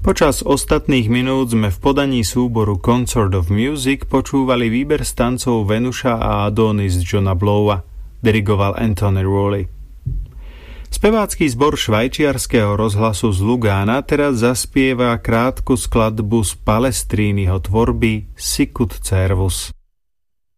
Počas ostatných minút sme v podaní súboru Concert of Music počúvali výber z tancov Venuša a Adonis Johna Blowa, dirigoval Anthony Rowley. Spevácky zbor švajčiarskeho rozhlasu z Lugána teraz zaspieva krátku skladbu z Palestriniho tvorby Sicut Cervus.